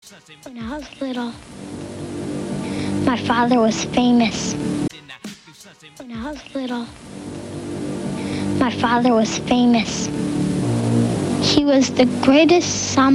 When I was little, my father was famous. When I was little, my father was famous. He was the greatest